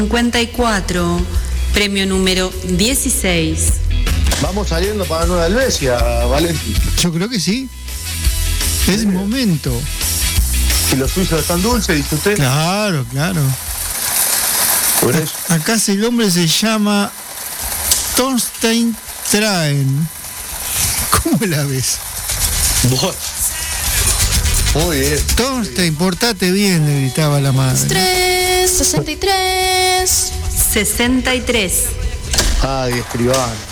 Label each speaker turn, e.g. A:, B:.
A: 54, premio número 16.
B: Vamos saliendo para Nueva Helvecia, Valentín.
C: Yo creo que sí. Es momento.
B: Si los suizos están dulces, dice usted.
C: Claro, claro.
B: Por eso.
C: Acá el hombre se llama Thorstein Traen. ¿Cómo la ves?
B: Muy bien.
C: Thorstein, portate bien, le gritaba la madre.
D: 63.
A: 63.
B: Ay, escribano.